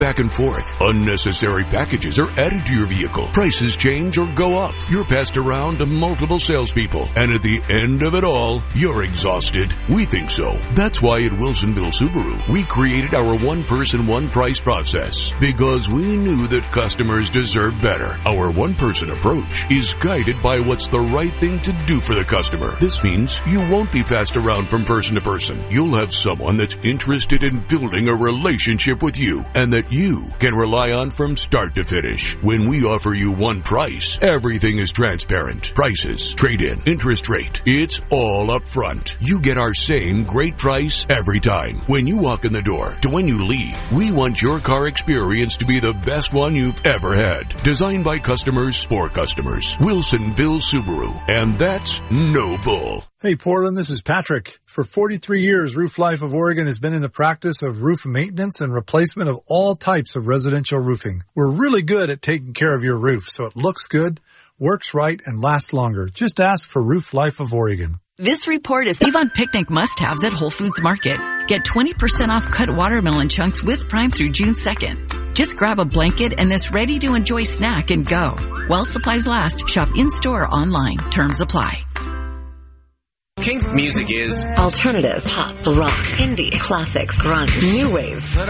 back and forth. Unnecessary packages are added to your vehicle. Prices change or go up. You're passed around to multiple salespeople. And at the end of it all, you're exhausted. We think so. That's why at Wilsonville Subaru, we created our one-person, one-price process. Because we knew that customers deserve better. Our one-person approach is guided by what's the right thing to do for the customer. This means you won't be passed around from person to person. You'll have someone that's interested in building a relationship with you and that you can rely on from start to finish. When we offer you one price, everything is transparent. Prices, trade-in, interest rate, it's all up front. You get our same great price every time. When you walk in the door to when you leave, we want your car experience to be the best one you've ever had. Designed by customers for customers. Wilsonville Subaru. And that's no bull. Hey, Portland, this is Patrick. For 43 years, Roof Life of Oregon has been in the practice of roof maintenance and replacement of all types of residential roofing. We're really good at taking care of your roof so it looks good, works right, and lasts longer. Just ask for Roof Life of Oregon. This report is Avon Picnic must-haves at Whole Foods Market. Get 20% off cut watermelon chunks with Prime through June 2nd. Just grab a blanket and this ready-to-enjoy snack and go. While supplies last, shop in-store or online. Terms apply. Kink music is alternative, pop, rock, indie, classics, grunge, new wave.